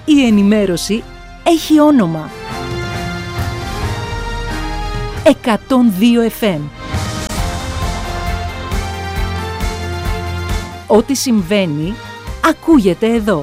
Η ενημέρωση έχει όνομα. 102 FM. Ό,τι συμβαίνει, ακούγεται εδώ.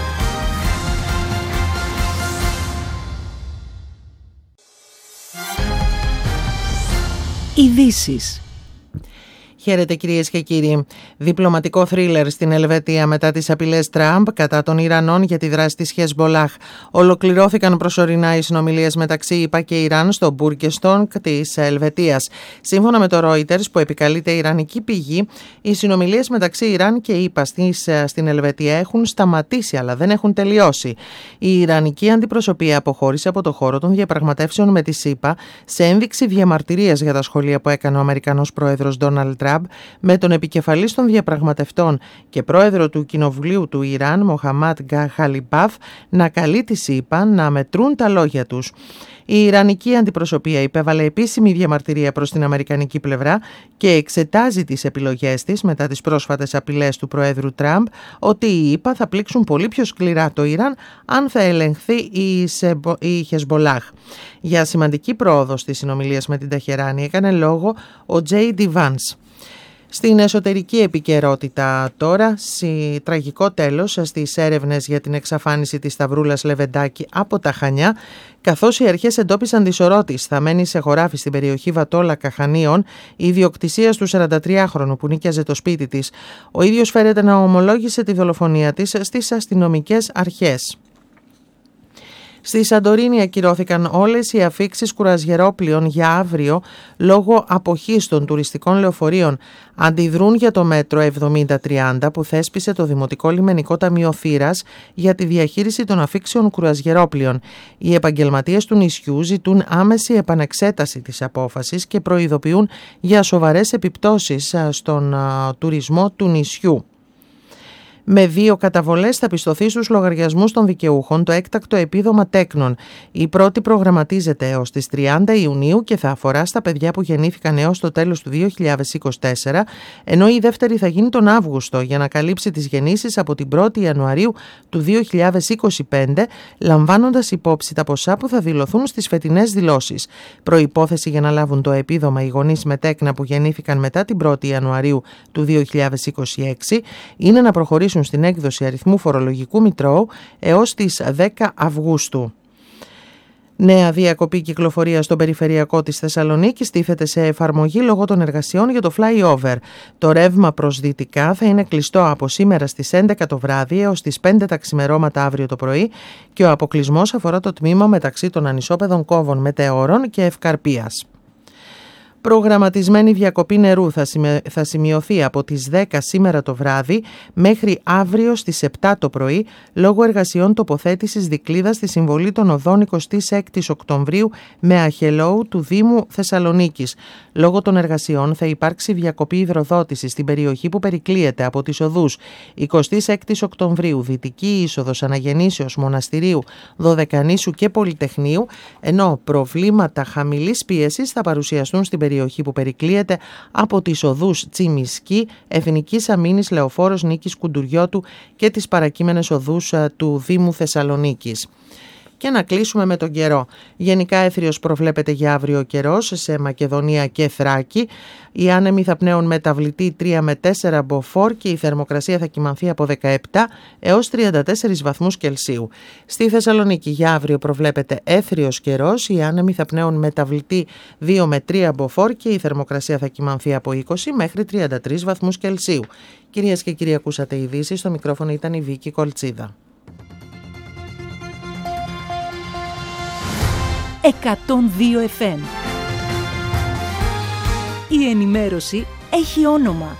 Ειδήσεις. Χαίρετε κυρίες και κύριοι. Διπλωματικό θρίλερ στην Ελβετία μετά τις απειλές Τραμπ κατά των Ιρανών για τη δράση της Χεσμπολάχ. Ολοκληρώθηκαν προσωρινά οι συνομιλίες μεταξύ ΗΠΑ και Ιράν στο Μπούργκεστονγκ της Ελβετίας. Σύμφωνα με το Reuters, που επικαλείται ιρανική πηγή, οι συνομιλίες μεταξύ Ιράν και ΗΠΑ στην Ελβετία έχουν σταματήσει, αλλά δεν έχουν τελειώσει. Η ιρανική αντιπροσωπεία αποχώρησε από το χώρο των διαπραγματεύσεων με τις ΗΠΑ σε ένδειξη διαμαρτυρίας για τα σχόλια που έκανε ο Αμερικανός πρόεδρος Ντόναλντ Τραμπ με τον επικεφαλής των διαπραγματευτών και πρόεδρο του Κοινοβουλίου του Ιράν, Μοχαμάντ Γκαχαλιμπάφ, να καλεί τις ΗΠΑ να μετρούν τα λόγια τους. Η ιρανική αντιπροσωπεία υπέβαλε επίσημη διαμαρτυρία προς την αμερικανική πλευρά και εξετάζει τις επιλογές της μετά τις πρόσφατες απειλές του Προέδρου Τραμπ ότι οι ΗΠΑ θα πλήξουν πολύ πιο σκληρά το Ιράν αν θα ελεγχθεί η Χεσμπολάχ. Για σημαντική πρόοδο στις συνομιλίες με την Τεχεράνη έκανε λόγο ο J.D. Vance. Στην εσωτερική επικαιρότητα τώρα, τραγικό τέλος στις έρευνες για την εξαφάνιση της Σταυρούλας Λεβεντάκη από τα Χανιά, καθώς οι αρχές εντόπισαν τη σωρό της θαμμένη σε χωράφι στην περιοχή Βατόλακα Χανίων, ιδιοκτησίας του 43χρονου που νίκιαζε το σπίτι της. Ο ίδιος φέρεται να ομολόγησε τη δολοφονία της στις αστυνομικές αρχές. Στη Σαντορίνη ακυρώθηκαν όλες οι αφίξεις κουραζιερόπλοιων για αύριο λόγω αποχής των τουριστικών λεωφορείων. Αντιδρούν για το μέτρο 7030 που θέσπισε το Δημοτικό Λιμενικό Ταμείο Θήρας για τη διαχείριση των αφίξεων κουραζιερόπλοιων. Οι επαγγελματίες του νησιού ζητούν άμεση επανεξέταση της απόφασης και προειδοποιούν για σοβαρές επιπτώσεις στον τουρισμό του νησιού. Με 2 καταβολές θα πιστωθεί στους λογαριασμούς των δικαιούχων το έκτακτο επίδομα τέκνων. Η πρώτη προγραμματίζεται έως τις 30 Ιουνίου και θα αφορά στα παιδιά που γεννήθηκαν έως το τέλος του 2024, ενώ η δεύτερη θα γίνει τον Αύγουστο για να καλύψει τις γεννήσεις από την 1η Ιανουαρίου του 2025, λαμβάνοντας υπόψη τα ποσά που θα δηλωθούν στις φετινές δηλώσεις. Προϋπόθεση για να λάβουν το επίδομα οι γονείς με τέκνα που γεννήθηκαν μετά την 1η Ιανουαρίου του 2026 είναι να προχωρήσουν στην έκδοση αριθμού φορολογικού μητρώου έως τις 10 Αυγούστου. Νέα διακοπή κυκλοφορία στον περιφερειακό της Θεσσαλονίκης τίθεται σε εφαρμογή λόγω των εργασιών για το flyover. Το ρεύμα προς δυτικά θα είναι κλειστό από σήμερα στις 11 το βράδυ έως τις 5 τα ξημερώματα αύριο το πρωί και ο αποκλεισμός αφορά το τμήμα μεταξύ των ανισόπεδων Κόβων Μετεώρων και Ευκαρπίας. Προγραμματισμένη διακοπή νερού θα σημειωθεί από τις 10 σήμερα το βράδυ μέχρι αύριο στις 7 το πρωί λόγω εργασιών τοποθέτησης δικλείδας στη συμβολή των οδών 26 Οκτωβρίου με Αχελόου του Δήμου Θεσσαλονίκης. Λόγω των εργασιών θα υπάρξει διακοπή υδροδότησης στην περιοχή που περικλείεται από τις οδούς 26 Οκτωβρίου, Δυτική Είσοδος Αναγεννήσεως Μοναστηρίου, Δωδεκανήσου και Πολυτεχνείου, ενώ προβλήματα χαμηλής πίεσης θα παρουσιαστούν στην περιοχή που περικλείεται από τις οδούς Τσιμισκή, Εθνικής Αμήνης Λεωφόρος Νίκης Κουντουριώτου και τις παρακείμενες οδούς του Δήμου Θεσσαλονίκης. Και να κλείσουμε με τον καιρό. Γενικά έθριος προβλέπεται για αύριο ο καιρός σε Μακεδονία και Θράκη. Οι άνεμοι θα πνέουν μεταβλητή 3 με 4 μποφόρ και η θερμοκρασία θα κυμανθεί από 17 έως 34 βαθμούς Κελσίου. Στη Θεσσαλονίκη για αύριο προβλέπεται έθριος καιρός. Οι άνεμοι θα πνέουν μεταβλητή 2 με 3 μποφόρ και η θερμοκρασία θα κυμανθεί από 20 μέχρι 33 βαθμούς Κελσίου. Κυρίες και κύριοι, ακούσατε ειδήσεις. Στο μικρόφωνο ήταν η Βίκη Κολτσίδα. 102 FM. Η ενημέρωση έχει όνομα.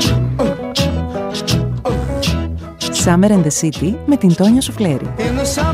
Summer and the City με την Τόνια Σουφλέρη.